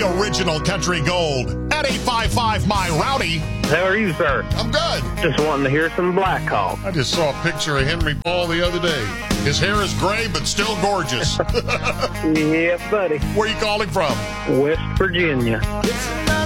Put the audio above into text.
the original country gold at 855 My Rowdy. How are you, sir? I'm good. Just wanting to hear some Black Hawk. I just saw a picture of Henry Paul the other day. His hair is gray, but still gorgeous. Yeah, buddy. Where are you calling from? West Virginia.